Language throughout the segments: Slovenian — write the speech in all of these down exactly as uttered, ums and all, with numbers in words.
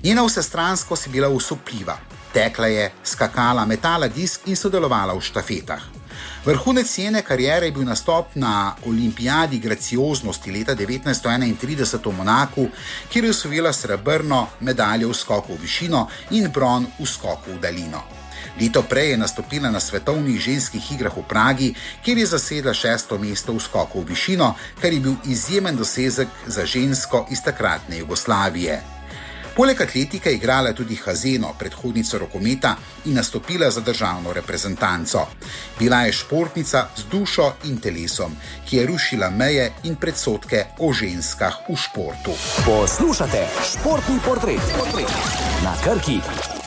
Njena vsestranskost je bila osupljiva. Tekla je, skakala, metala disk in sodelovala v štafetah. Vrhunec njene kariere je bil nastop na olimpijadi gracioznosti leta devetnajststo enaintrideset v Monaku, kjer je osvojila srebrno medaljo v skoku v višino in bron v skoku v daljino. Leto prej je nastopila na svetovnih ženskih igrah v Pragi, kjer je zasedla šesto mesto v skoku v višino, kar je bil izjemen dosežek za žensko iz takratne Jugoslavije. Poleg atletike je igrala tudi hazeno, predhodnico rokometa, in nastopila za državno reprezentanco. Bila je športnica z dušo in telesom, ki je rušila meje in predsodke o ženskah v športu. Poslušate Športni portret na Krki.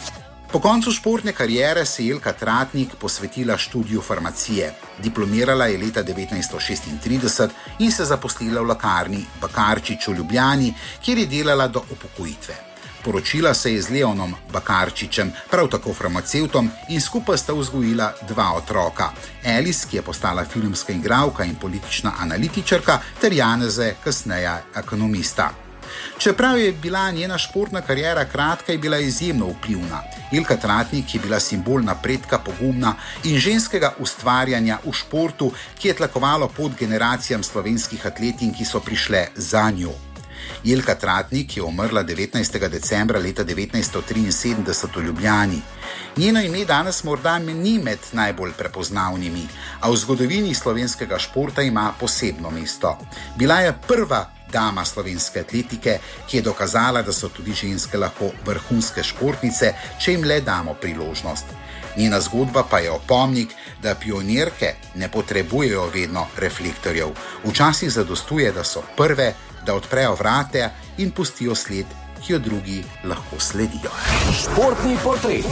Po koncu športne kariere se je Jelka Tratnik posvetila študiju farmacije. Diplomirala je leta devetnajststo šestintrideset in se zaposlila v lekarni Bakarčič v Ljubljani, kjer je delala do upokojitve. Poročila se je z Leonom Bakarčičem, prav tako farmacevtom, in skupaj sta vzgojila dva otroka. Alice, ki je postala filmska igralka in politična analitičarka, ter Janeze, kasneje ekonomista. Čeprav je bila njena športna kariera kratka, je bila izjemno vplivna. Jelka Tratnik je bila simbol napredka, pogumna in ženskega ustvarjanja v športu, ki je tlakovalo pot generacijam slovenskih atletin, ki so prišle za njo. Jelka Tratnik je umrla devetnajstega decembra leta devetnajststo triinsedemdeset v Ljubljani. Njeno ime danes morda ni med najbolj prepoznavnimi, a v zgodovini slovenskega športa ima posebno mesto. Bila je prva dama slovenske atletike, ki je dokazala, da so tudi ženske lahko vrhunske športnice, če jim le damo priložnost. Njena zgodba pa je opomnik, da pionirke ne potrebujejo vedno reflektorjev. Včasih zadostuje, da so prve, da odprejo vrate in pustijo sled, ki jo drugi lahko sledijo. Športni portret.